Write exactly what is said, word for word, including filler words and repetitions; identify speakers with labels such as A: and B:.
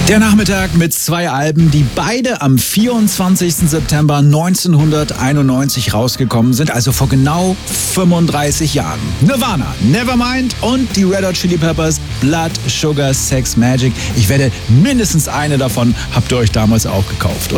A: Der Nachmittag mit zwei Alben, die beide am vierundzwanzigsten September neunzehnhunderteinundneunzig rausgekommen sind, also vor genau fünfunddreißig Jahren. Nirvana, Nevermind und die Red Hot Chili Peppers, Blood, Sugar, Sex, Magic. Ich wette, mindestens eine davon habt ihr euch damals auch gekauft.